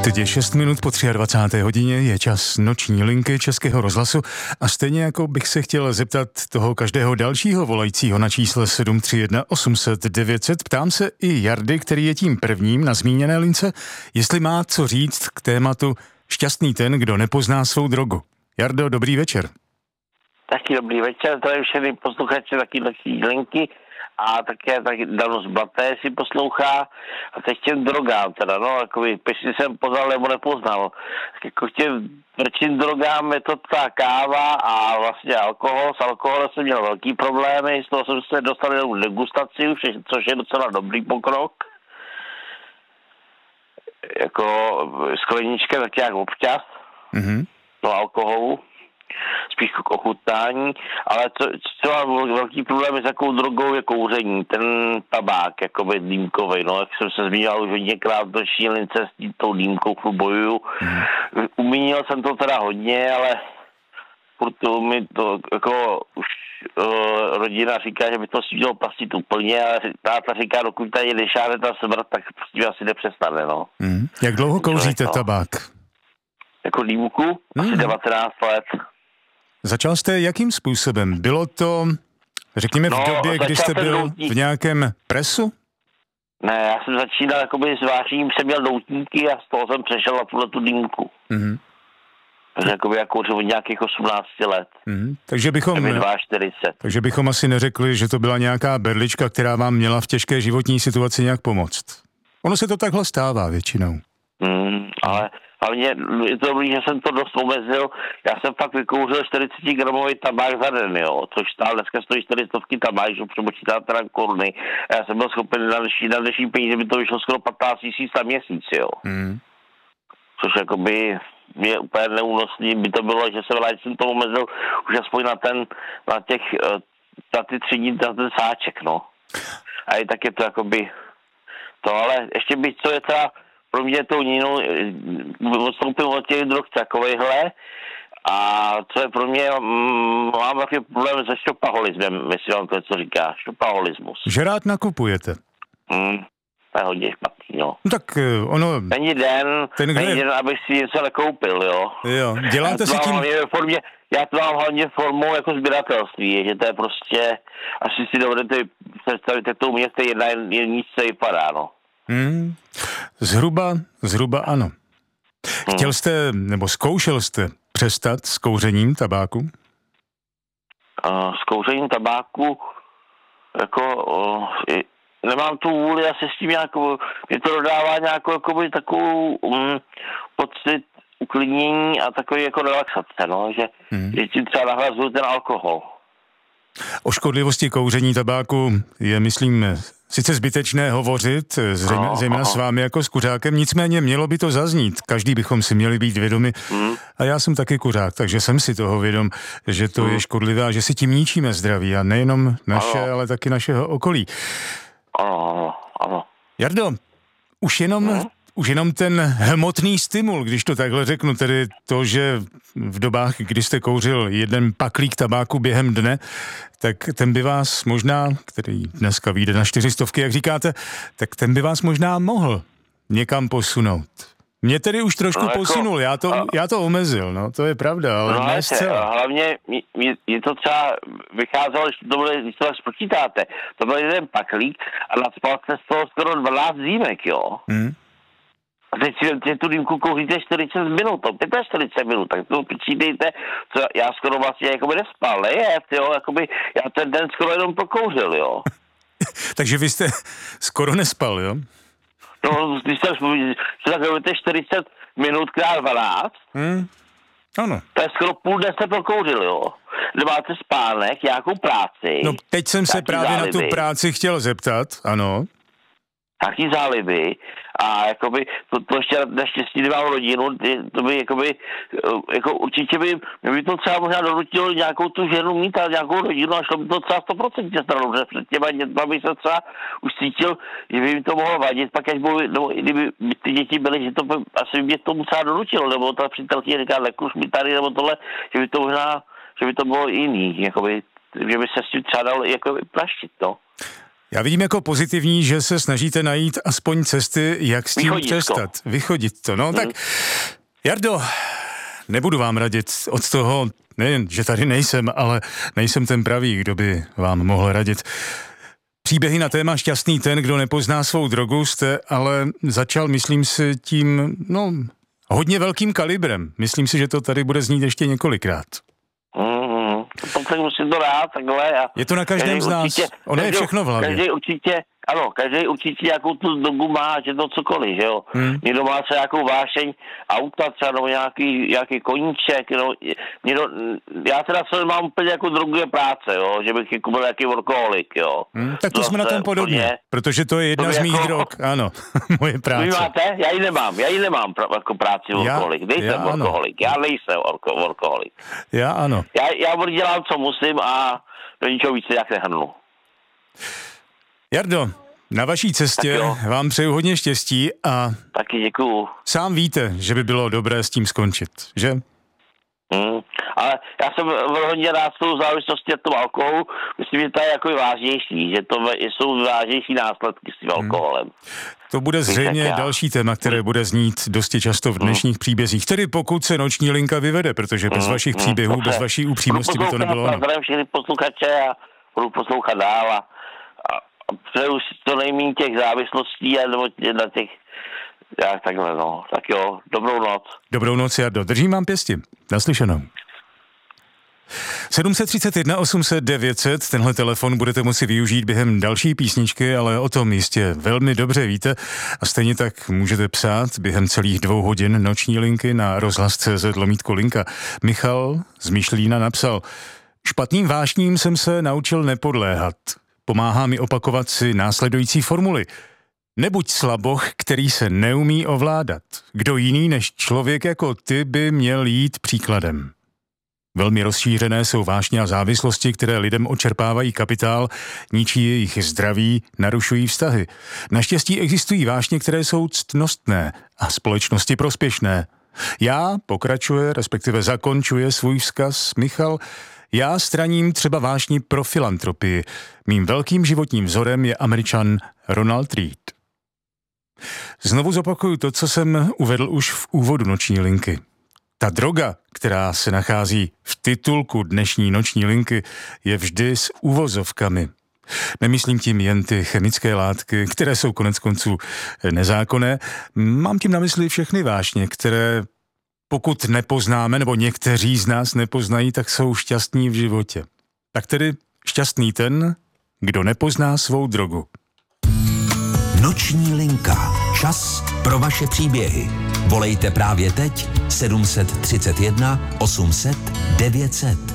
Teď je 6 minut po 23. hodině, je čas noční linky Českého rozhlasu a stejně jako bych se chtěl zeptat toho každého dalšího volajícího na čísle 731 800 900, ptám se i Jardy, který je tím prvním na zmíněné lince, jestli má co říct k tématu šťastný ten, kdo nepozná svou drogu. Jardo, dobrý večer. Taky dobrý večer, tady všechny posluchače taky noční linky a také taky Danos Blaté si poslouchá a teď těm drogám teda, no, jakoby, jestli jsem poznal nebo nepoznal. Tak jako těm prčím drogám je to ta káva a vlastně alkohol. S alkoholem jsem měl velký problémy, z toho jsem se dostal jenom degustaci, což je docela dobrý pokrok. Jako sklenička tak jak občas, no alkoholu. Spíš k ochutnání, ale co mám velký problém s takovou drogou je kouření, ten tabák, jakoby dýmkovej, no, jak jsem se zmínil už hodněkrát do šílince s tou dýmkou bojuju. Umínil jsem to teda hodně, ale proto mi to, jako už rodina říká, že by to si mělo pastit úplně, ale táta říká, dokud tady nešáhne ta smrt, tak prostě asi nepřestane, no. Jak dlouho kouříte tabák? Jako dýmku? Asi 19 let. Začal jste jakým způsobem? Bylo to, řekněme, v době, kdy jste byl v nějakém presu? Ne, já jsem začínal jakoby s vářením, jsem měl doutníky a z toho jsem přešel na tuhle tu dýmku. Takže jakoby já kouřil od nějakých 18 let. Takže bychom asi neřekli, že to byla nějaká berlička, která vám měla v těžké životní situaci nějak pomoct. Ono se to takhle stává většinou. Ale hlavně je to dobrý, že jsem to dost omezil. Já jsem fakt vykouřil 40-gramový tabák za den, jo, což stále dneska stojí 400 tabák, že přepočítá teda koruny. A já jsem byl schopen na dnešní peníze, by to vyšlo skoro 15 000 za měsíc, jo. Což jakoby je úplně neúnosný, by to bylo, že jsem to omezil už aspoň na ty 3 dní, na ten sáček, no. A i tak je to jakoby to, ale ještě bych, co je třeba pro mě tou jinou, odstoupím od těch drog takovejhle a co je pro mě, mám takový problém se štopaholismem, jestli vám to něco říká, štopaholismus. Že rád nakupujete? To je hodně špatný, no. No tak ono... Není den, abych si něco nekoupil, jo. Jo, děláte si tím... Já to mám hlavně formou jako sběratelství, že to je prostě, asi si dovedete představit, jak to u mě z té jedničce vypadá, no. Zhruba ano. Chtěl jste, nebo zkoušel jste přestat s kouřením tabáku? S kouřením tabáku, jako, nemám tu vůli, asi s tím nějakou, mě to dodává nějakou, jakoby, takovou pocit uklidnění a takový jako relaxace, no, že tím třeba nahlazuju ten alkohol. O škodlivosti kouření tabáku je, myslím, sice zbytečné hovořit, zejména s vámi jako s kuřákem, nicméně mělo by to zaznít. Každý bychom si měli být vědomi. A já jsem taky kuřák, takže jsem si toho vědom, že to je škodlivé a že si tím ničíme zdraví. A nejenom naše, ale taky našeho okolí. Ano. Jardo, už jenom ten hmotný stimul, když to takhle řeknu, tedy to, že v dobách, kdy jste kouřil jeden paklík tabáku během dne, tak ten by vás možná, který dneska vyjde na 400, jak říkáte, tak ten by vás možná mohl někam posunout. Mě tedy už trošku posunul, já to omezil, no, to je pravda, ale ne zcela. Hlavně je to třeba vycházelo, když to spočítáte, to byl jeden paklík a nadspal se z toho skoro 12 dýmek, jo. A teď si tu dýmku kouříte 40 minut, 45 minut, tak to počítejte, co já skoro vlastně jakoby nespal, nejet, jo, jakoby já ten den skoro jenom pokouřil, jo. Takže vy jste skoro nespal, jo? No, když tak robíte 40 minut krát 12, ano. To je skoro půl dne jste prokouřil, jo. Nemáte spánek, nějakou práci. No, teď jsem se právě na tu práci chtěl zeptat, ano. Taky záliby a jakoby to ještě naštěstí nemám rodinu, to by jakoby, jako určitě by to třeba možná donutilo nějakou tu ženu mít a nějakou rodinu a šlo by to třeba 100% stranou, že před těma dětma by se třeba už cítil, že by mi to mohlo vadit, pak až nebo kdyby ty děti byly, že to by, asi by to třeba donutilo, nebo ta přítelkyně říká, nekuř mi tady, nebo tohle, že by to možná, že by to bylo jiný, jakoby, že by se s tím třeba dalo jakoby plaštit, no. Já vidím jako pozitivní, že se snažíte najít aspoň cesty, jak s tím přestat. Vychodit to. No tak, Jardo, nebudu vám radit od toho, nejen, že tady nejsem, ale nejsem ten pravý, kdo by vám mohl radit. Příběhy na téma Šťastný ten, kdo nepozná svou drogu, jste ale začal, myslím si, tím, hodně velkým kalibrem. Myslím si, že to tady bude znít ještě několikrát. Tak musím to dát takhle. Je to na každém z nás. Ono je všechno v hlavě. Každý určitě nějakou tu drogu má, že to cokoliv, že jo. Někdo má třeba nějakou vášeň auta, třeba nebo nějaký koníček, já teda se mám úplně jako drogu je práce, jo, že bych jako byl nějaký workoholik, jo. Tak to jsme na tom podobně, protože to je jedna z mých drog, ano, moje práce. Vy máte? Já ji nemám jako práci workoholik, nejsem workoholik, já nejsem workoholik. Já ano. Já dělám, co musím a do ničeho více jak nehrnu. Jardo, na vaší cestě vám přeju hodně štěstí a taky děkuju. Sám víte, že by bylo dobré s tím skončit, že? Ale já jsem hodně rád s tou závislostí a tom alkoholu. Myslím, že to je jako vážnější, že to jsou vážnější následky s tím alkoholem. To bude zřejmě další téma, které bude znít dosti často v dnešních příbězích. Tedy pokud se noční linka vyvede, protože bez vašich příběhů, bez vaší upřímnosti by to nebylo ono. Zdravím všechny posluchače a budu poslouchat dál a přeju si to nejméně těch závislostí a na těch takhle, no. Tak jo, dobrou noc. Dobrou noc, Jardo. Držím vám pěsti. Naslyšenou. 731 800 900, tenhle telefon budete moci využít během další písničky, ale o tom jistě velmi dobře víte a stejně tak můžete psát během celých 2 hodin noční linky na rozhlas.cz/linka. Michal z Myšlína napsal: špatným vášním jsem se naučil nepodléhat. Pomáhá mi opakovat si následující formuly. Nebuď slaboch, který se neumí ovládat. Kdo jiný než člověk jako ty by měl jít příkladem. Velmi rozšířené jsou vášně a závislosti, které lidem odčerpávají kapitál, ničí jejich zdraví, narušují vztahy. Naštěstí existují vášně, které jsou ctnostné a společnosti prospěšné. Já, pokračuje, respektive zakončuje svůj vzkaz Michal, já straním třeba vášni pro filantropii. Mým velkým životním vzorem je Američan Ronald Reagan. Znovu zopakuju to, co jsem uvedl už v úvodu noční linky. Ta droga, která se nachází v titulku dnešní noční linky, je vždy s uvozovkami. Nemyslím tím jen ty chemické látky, které jsou koneckonců nezákonné. Mám tím na mysli všechny vášně, které pokud nepoznáme, nebo někteří z nás nepoznají, tak jsou šťastní v životě. Tak tedy šťastný ten, kdo nepozná svou drogu. Noční linka. Čas pro vaše příběhy. Volejte právě teď 731 800 900.